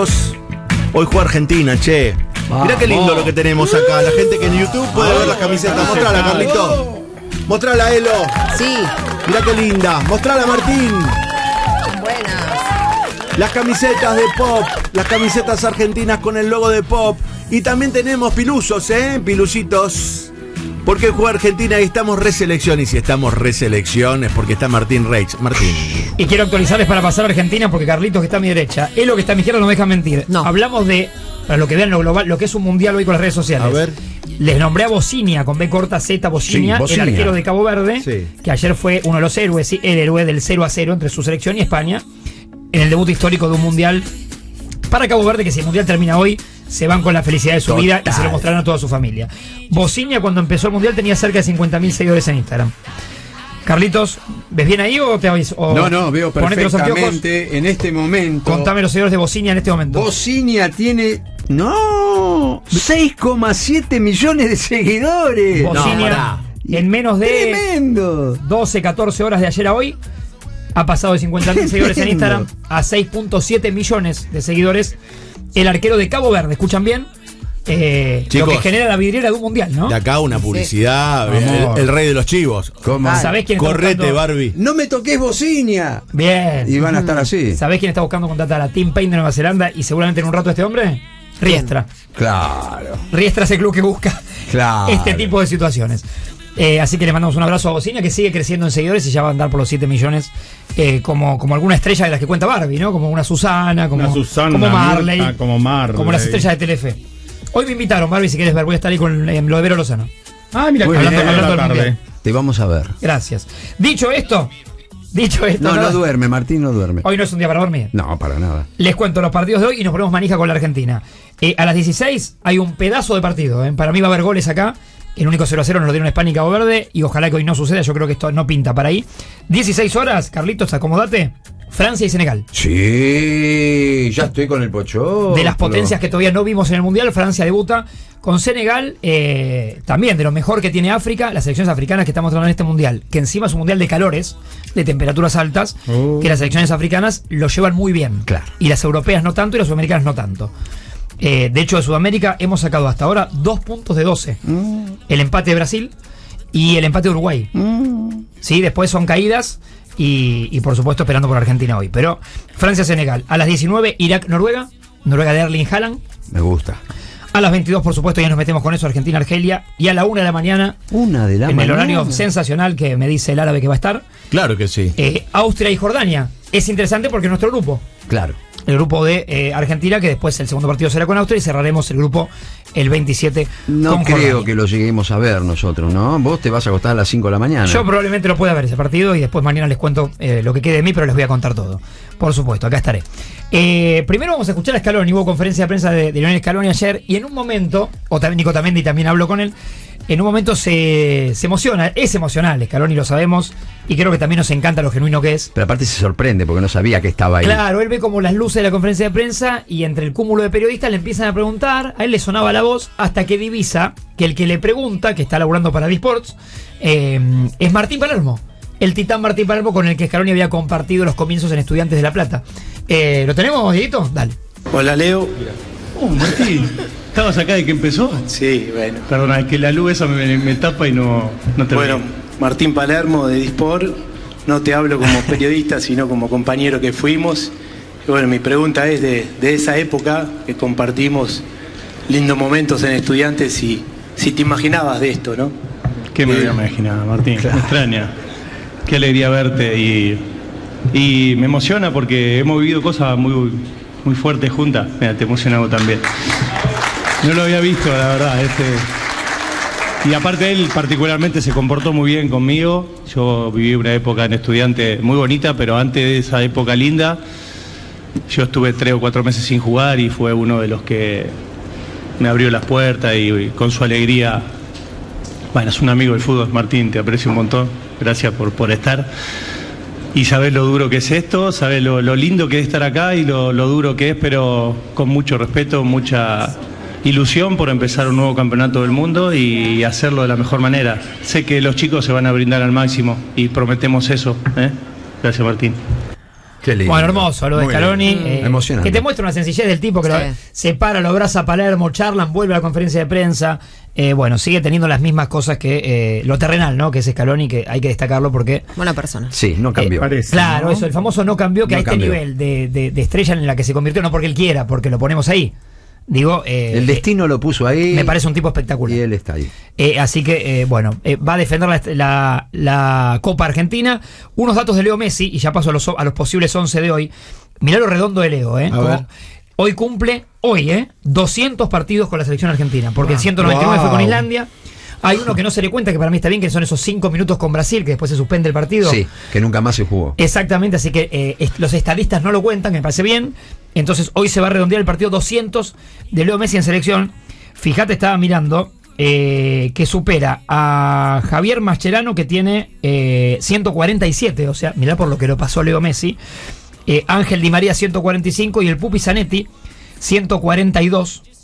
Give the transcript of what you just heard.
Carlitos. Hoy juega Argentina, che. Mirá qué lindo lo que tenemos acá. La gente que en YouTube puede ver las camisetas. Mostrala, Carlitos. Mostrala, Elo. Sí. Mirá qué linda. Mostrala, Martín. Buenas. Las camisetas de Pop. Las camisetas argentinas con el logo de Pop. Y también tenemos pilusos, pilusitos. Porque juega Argentina y estamos reselección. Y si estamos reselección es porque está Martín Reich. Martín. Y quiero actualizarles para pasar a Argentina porque Carlitos, que está a mi derecha, es lo que está a mi izquierda, no me deja mentir. No. Hablamos de, para lo que vean lo global, lo que es un mundial hoy con las redes sociales. A ver. Les nombré a Bocinia, con B corta Z, Bocinia, Sí, Bocinia. el arquero de Cabo Verde, Sí. que ayer fue uno de los héroes, sí, el héroe del 0-0 entre su selección y España, en el debut histórico de un mundial para Cabo Verde, que si el mundial termina hoy, se van con la felicidad de su vida y se lo mostrarán a toda su familia. Bocinia, cuando empezó el mundial, tenía cerca de 50.000 seguidores en Instagram. Carlitos, ¿ves bien ahí o te aviso? No, veo perfectamente en este momento. Contame los seguidores de Bocinia en este momento. Bocinia tiene 6,7 millones de seguidores. Bocinia, en menos de Tremendo. 12, 14 horas de ayer a hoy, ha pasado de 50.000 seguidores en Instagram a 6.7 millones de seguidores. El arquero de Cabo Verde, ¿escuchan bien? Lo Chicos, que genera la vidriera de un mundial, ¿no? De acá una publicidad. Sí. El rey de los chivos. ¿Cómo? ¿Sabés quién está Correte, buscando? Barbie. No me toques Bocinia. Bien. Y van a estar así. ¿Sabés quién está buscando contratar a Team Paine de Nueva Zelanda y seguramente en un rato este hombre? Riestra. Claro. Riestra es el club que busca Claro. este tipo de situaciones. Así que le mandamos un abrazo a Bocinia, que sigue creciendo en seguidores y ya va a andar por los 7 millones, como alguna estrella de las que cuenta Barbie, ¿no? Como una Susana, como Marley, Mirta, como Marley. como las estrellas de Telefe. Hoy me invitaron, Barbie, si quieres ver, voy a estar ahí con lo de Vero Lozano. Ah, mira, Muy hablando, bien. hablando Hablando del del mundial. Te vamos a ver. Gracias. Dicho esto, No nada, duerme, Martín, no duerme. hoy no es un día para dormir. No, para nada. Les cuento los partidos de hoy y nos ponemos manija con la Argentina. A las 16 hay un pedazo de partido. Para mí va a haber goles acá. El único 0-0 nos lo dieron España y Cabo Verde. Y ojalá que hoy no suceda. Yo creo que esto no pinta para ahí. 16 horas, Carlitos, acomodate. Francia y Senegal. Sí, ya estoy con el pocho. De las potencias que todavía no vimos en el Mundial, Francia debuta con Senegal. También de lo mejor que tiene África, las selecciones africanas que estamos mostrando en este Mundial. Que encima es un Mundial de calores, de temperaturas altas. Que las selecciones africanas lo llevan muy bien. Claro. Y las europeas no tanto y las sudamericanas no tanto. De hecho, de Sudamérica hemos sacado hasta ahora 2 puntos de 12. El empate de Brasil y el empate de Uruguay. Sí, después son caídas y por supuesto esperando por Argentina hoy. Pero Francia-Senegal. A las 19, Irak-Noruega. Noruega de Erling Haaland. Me gusta. A las 22, por supuesto, ya nos metemos con eso, Argentina-Argelia. Y a la 1 de la mañana, 1 de la en mañana. el horario sensacional que me dice el árabe que va a estar, Claro que sí. Austria y Jordania. Es interesante porque es nuestro grupo. Claro. El grupo de Argentina, que después el segundo partido será con Austria y cerraremos el grupo el 27 No con creo Jordania. que lo lleguemos a ver nosotros, ¿no? Vos te vas a acostar a las 5 de la mañana. Yo probablemente lo pueda ver ese partido y después mañana les cuento lo que quede de mí, pero les voy a contar todo. Por supuesto, acá estaré. Primero vamos a escuchar a Scaloni. Hubo conferencia de prensa de Lionel Scaloni ayer y en un momento, o también Nico Tamendi también habló con él, en un momento se emociona, es emocional Scaloni, lo sabemos, y creo que también nos encanta lo genuino que es. Pero aparte se sorprende porque no sabía que estaba ahí. Claro, él ve como las luces de la conferencia de prensa y entre el cúmulo de periodistas le empiezan a preguntar, a él le sonaba la voz hasta que divisa que el que le pregunta, que está laburando para eSports, es Martín Palermo, el titán Martín Palermo con el que Scaloni había compartido los comienzos en Estudiantes de La Plata. ¿Lo tenemos, Dieguito? Dale. Hola, Leo. Oh, Martín, ¿estabas acá de que empezó? Sí, bueno. Perdona, es que la luz esa me tapa y no te Bueno, Martín Palermo de Disport. No te hablo como periodista, sino como compañero que fuimos. Y bueno, mi pregunta es de esa época que compartimos lindos momentos en Estudiantes y si te imaginabas de esto, ¿no? ¿Qué me había imaginado, Martín? Me extraña. Qué alegría verte y me emociona porque hemos vivido cosas muy fuertes juntas. Mira, te emociona vos también. No lo había visto, la verdad. Y aparte él particularmente se comportó muy bien conmigo. Yo viví una época en Estudiante muy bonita, pero antes de esa época linda, yo estuve 3 o 4 meses sin jugar y fue uno de los que me abrió las puertas y con su alegría. Bueno, es un amigo del fútbol, Martín, te aprecio un montón. Gracias por estar. Y sabés lo duro que es esto, sabés lo lindo que es estar acá y lo duro que es, pero con mucho respeto, mucha ilusión por empezar un nuevo campeonato del mundo y hacerlo de la mejor manera. Sé que los chicos se van a brindar al máximo y prometemos eso. Gracias, Martín. Qué lindo. Bueno, hermoso lo de Muy Scaloni. lindo. Emocionante. Que te muestra una sencillez del tipo que Sí. se para, lo abraza a Palermo, charlan, vuelve a la conferencia de prensa. Bueno, sigue teniendo las mismas cosas que lo terrenal, ¿no? Que es Scaloni, que hay que destacarlo porque. Buena persona. Sí, no cambió. Parece, Claro, ¿no? eso, el famoso no cambió, que No a este cambió. nivel de estrella en la que se convirtió, no porque él quiera, porque lo ponemos ahí. Digo, El destino lo puso ahí. me parece un tipo Y espectacular. él está ahí. Así que, bueno, va a defender la Copa Argentina. Unos datos de Leo Messi, y ya paso a los posibles 11 de hoy. Mirá lo redondo de Leo, A ver. Hoy cumple, 200 partidos con la selección argentina, porque el 199 fue con Wow. Islandia. Hay uno que no se le cuenta, que para mí está bien, que son esos 5 minutos con Brasil, que después se suspende el partido. Sí, que nunca más se jugó. Exactamente, así que los estadistas no lo cuentan, que me parece bien. Entonces hoy se va a redondear el partido 200 de Leo Messi en selección. Fíjate, estaba mirando que supera a Javier Mascherano, que tiene 147, o sea, mirá por lo que lo pasó Leo Messi. Ángel Di María 145 y el Pupi Zanetti 142.